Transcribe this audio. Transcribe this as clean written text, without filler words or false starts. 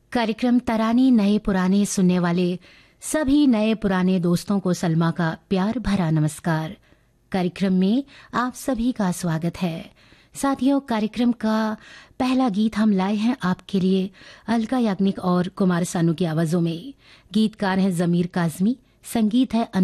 कार्यक्रम तराने नए पुराने सुनने वाले सभी नए पुराने दोस्तों को सलमा का प्यार भरा नमस्कार। कार्यक्रम में आप सभी का स्वागत है। साथियों, कार्यक्रम का पहला गीत हम लाए हैं आपके लिए अलका याग्निक और कुमार सानू की आवाजों में। गीतकार हैं जमीर काजमी, संगीत है